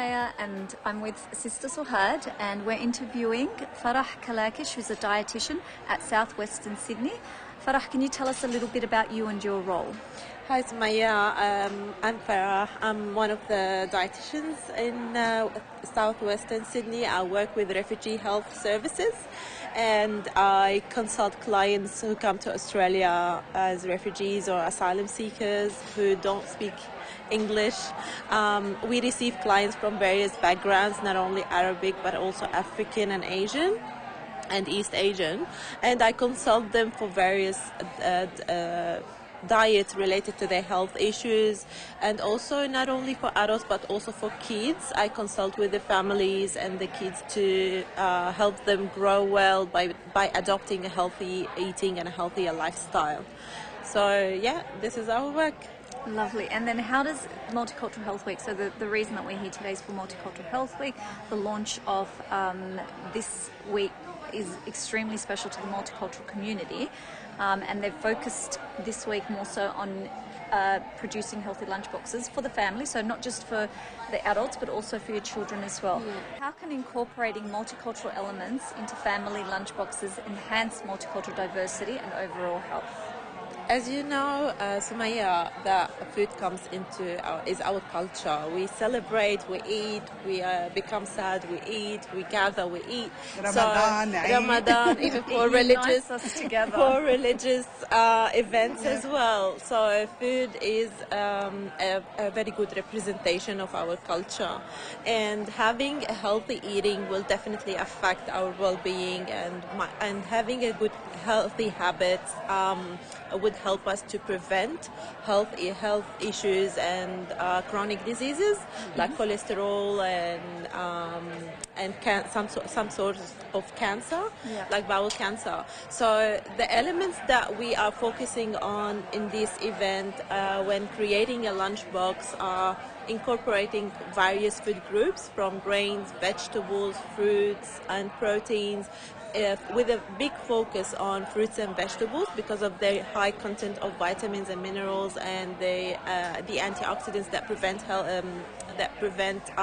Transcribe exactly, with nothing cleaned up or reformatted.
Sumaya, and I'm with Sister Suhad, and we're interviewing Farah Kalakish, who's a dietitian at Southwestern Sydney. Farah, can you tell us a little bit about you and your role? Hi Sumaya, um, I'm Farah. I'm one of the dietitians in uh, Southwestern Sydney. I work with Refugee Health Services and I consult clients who come to Australia as refugees or asylum seekers who don't speak English. Um, we receive clients from various backgrounds, not only Arabic but also African and Asian and East Asian, and I consult them for various uh, uh, diets related to their health issues, and also not only for adults but also for kids. I consult with the families and the kids to uh, help them grow well by, by adopting a healthy eating and a healthier lifestyle. So yeah, this is our work. Lovely. And then how does Multicultural Health Week, so the, the reason that we're here today is for Multicultural Health Week. The launch of um, this week is extremely special to the multicultural community, um, and they've focused this week more so on uh, producing healthy lunchboxes for the family, so not just for the adults but also for your children as well. Yeah. How can incorporating multicultural elements into family lunchboxes enhance multicultural diversity and overall health? As you know, uh, Sumaya, the food comes into our, is our culture. We celebrate, we eat, we uh, become sad, we eat, we gather, we eat. Ramadan, so, Ramadan, even for religious, for religious uh, events yeah. as well. So food is um, a, a very good representation of our culture, and having a healthy eating will definitely affect our well-being, and and having a good healthy habits um, would help us to prevent health health issues and uh, chronic diseases mm-hmm. like cholesterol and um, and can, some some sorts of cancer, yeah. like bowel cancer. So the elements that we are focusing on in this event uh, when creating a lunchbox are incorporating various food groups from grains, vegetables, fruits, and proteins, Uh, with a big focus on fruits and vegetables because of their high content of vitamins and minerals and the uh, the antioxidants that prevent health, um, that prevent